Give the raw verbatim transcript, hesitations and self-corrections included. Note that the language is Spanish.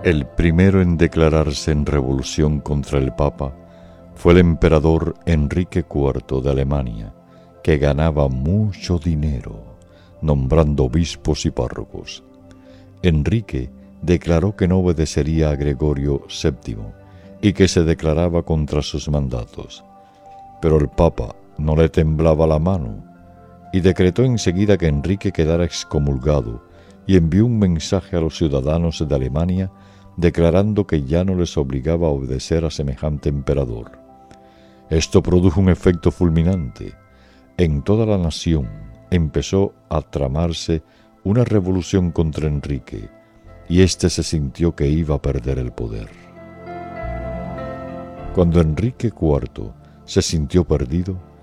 El primero en declararse en revolución contra el Papa fue el emperador Enrique cuarto de Alemania, que ganaba mucho dinero nombrando obispos y párrocos. Enrique declaró que no obedecería a Gregorio séptimo y que se declaraba contra sus mandatos. Pero el Papa no le temblaba la mano y decretó enseguida que Enrique quedara excomulgado y envió un mensaje a los ciudadanos de Alemania declarando que ya no les obligaba a obedecer a semejante emperador. Esto produjo un efecto fulminante. En toda la nación empezó a tramarse una revolución contra Enrique, y éste se sintió que iba a perder el poder. Cuando Enrique cuarto se sintió perdido,